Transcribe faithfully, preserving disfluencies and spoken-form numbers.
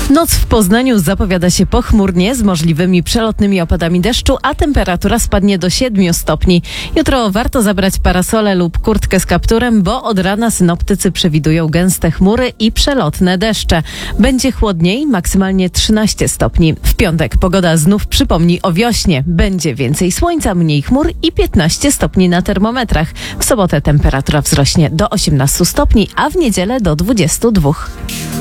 Noc w Poznaniu zapowiada się pochmurnie z możliwymi przelotnymi opadami deszczu, a temperatura spadnie do siedmiu stopni. Jutro warto zabrać parasolę lub kurtkę z kapturem, bo od rana synoptycy przewidują gęste chmury i przelotne deszcze. Będzie chłodniej, maksymalnie trzynaście stopni. W piątek pogoda znów przypomni o wiośnie. Będzie więcej słońca, mniej chmur i piętnaście stopni na termometrach. W sobotę temperatura wzrośnie do osiemnastu stopni, a w niedzielę do dwudziestu dwóch.